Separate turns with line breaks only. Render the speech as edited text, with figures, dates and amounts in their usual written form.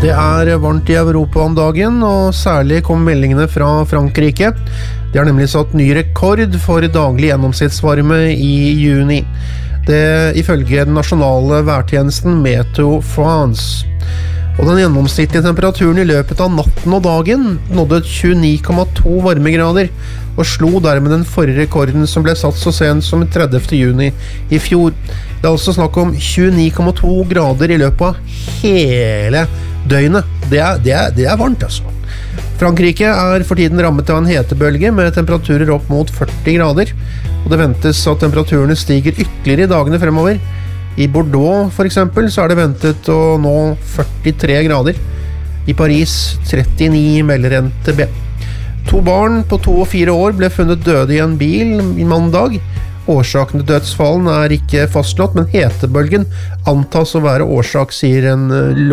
Det varmt I Europa om dagen, og særlig kom meldingene fra Frankrike. De har nemlig satt ny rekord for daglig gjennomsnittsvarme I juni. Det ifølge den nasjonale værtjenesten Meteo France. Og den gjennomsnittlige temperaturen I løpet av natten og dagen nådde 29,2 varmegrader, og slo dermed den forrige rekorden som ble satt så sent som 30. juni I fjor. Det altså snakk om 29,2 grader I løpet av hele døgnet. Det varmt altså. Frankrike for tiden rammet av en hetebølge med temperaturer opp mot 40 grader, og det ventes at temperaturene stiger ytterligere I dagene fremover. I Bordeaux for eksempel så det ventet å nå 43 grader. I Paris 39 melder NTB. 2 barn på 2 og 4 år ble funnet døde I en bil I mandag. Årsaken til dødsfallen ikke fastslått, men hetebølgen antas å være årsak, sier en